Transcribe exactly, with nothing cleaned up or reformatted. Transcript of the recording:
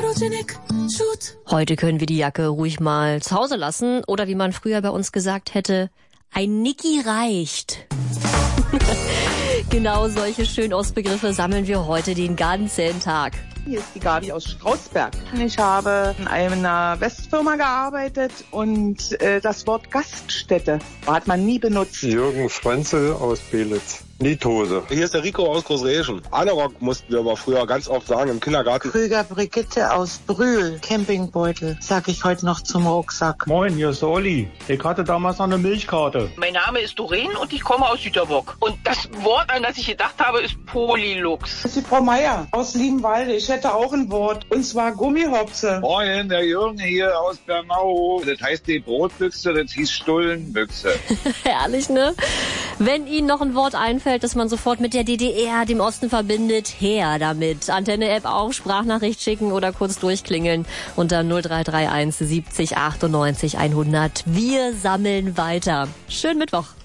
Heute können wir die Jacke ruhig mal zu Hause lassen oder wie man früher bei uns gesagt hätte, ein Niki reicht. Genau solche Schönostbegriffe sammeln wir heute den ganzen Tag. Hier ist die Gabi aus Strausberg. Ich habe in einer Westfirma gearbeitet und äh, das Wort Gaststätte hat man nie benutzt. Jürgen Frenzel aus Belitz. Niethose. Hier ist der Rico aus Großräschen. Anorak mussten wir aber früher ganz oft sagen im Kindergarten. Krüger Brigitte aus Brühl. Campingbeutel, sag ich heute noch zum Rucksack. Moin, hier ist Olli. Ich hatte damals noch eine Milchkarte. Mein Name ist Doreen und ich komme aus Süterbock. Und das Wort, an das ich gedacht habe, ist Polylux. Das ist die Frau Meier aus Liebenwalde. Ich hätte auch ein Wort. Und zwar Gummihopse. Moin, der Jürgen hier aus Bernau. Das heißt die Brotbüchse, das hieß Stullenbüchse. Herrlich, ne? Wenn Ihnen noch ein Wort einfällt, das man sofort mit der D D R, dem Osten verbindet, her damit. Antenne-App auch, Sprachnachricht schicken oder kurz durchklingeln unter null drei drei eins siebzig achtundneunzig hundert. Wir sammeln weiter. Schönen Mittwoch.